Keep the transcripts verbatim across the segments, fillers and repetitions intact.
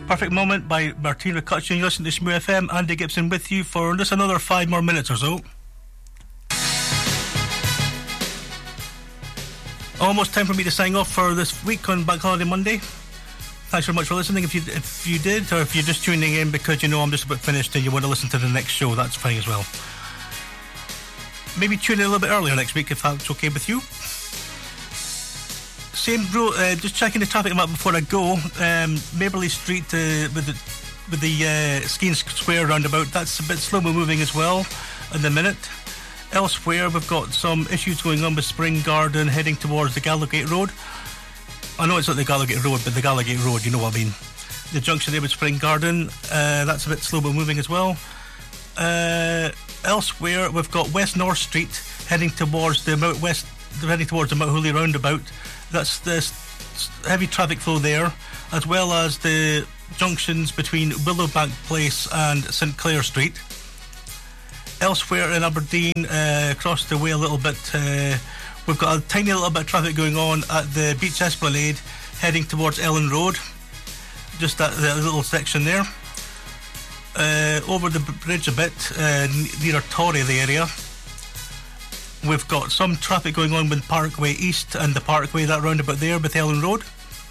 Perfect Moment by Martine McCutcheon. You listen to Shmoo F M. Andy Gibson with you for just another five more minutes or so. Almost time for me to sign off for this week on Bank Holiday Monday. Thanks very much for listening. If you if you did, or if you're just tuning in because you know I'm just about finished and you want to listen to the next show, that's fine as well. Maybe tune in a little bit earlier next week if that's okay with you. Same bro, uh, just checking the traffic map before I go. Um, Maberley Street uh, with the with the uh, Skene Square roundabout, that's a bit slow moving as well in the minute. Elsewhere, we've got some issues going on with Spring Garden heading towards the Gallowgate Road. I know it's not the Gallowgate Road, but the Gallowgate Road, you know what I mean. The junction there with Spring Garden, uh, that's a bit slow moving as well. Uh, elsewhere, we've got West North Street heading towards the Mount West, heading towards the Mount Hooley roundabout. That's the heavy traffic flow there, as well as the junctions between Willowbank Place and St Clair Street. Elsewhere in Aberdeen, uh, across the way a little bit, uh, we've got a tiny little bit of traffic going on at the Beach Esplanade, heading towards Ellen Road. Just that, that little section there. Uh, over the bridge a bit, uh, near Torry, the area. We've got some traffic going on with Parkway East and the Parkway, that roundabout there with Ellen Road.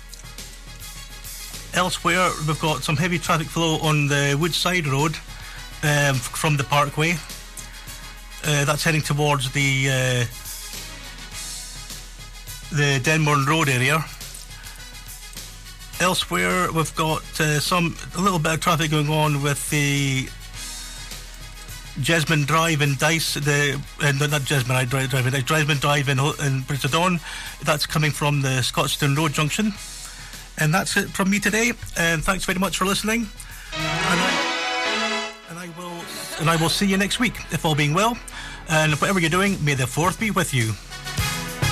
Elsewhere, we've got some heavy traffic flow on the Woodside Road um, from the Parkway. Uh, that's heading towards the uh, the Denmorn Road area. Elsewhere, we've got uh, some a little bit of traffic going on with the Jesmond Drive in Dice, the uh, no, not Jesmond Drive, Drive, Jesmond Drive in, in Bridge of Dawn. That's coming from the Scotstoun Road junction. And that's it from me today. And thanks very much for listening. And I, and I will and I will see you next week, if all being well. And whatever you're doing, may the fourth be with you.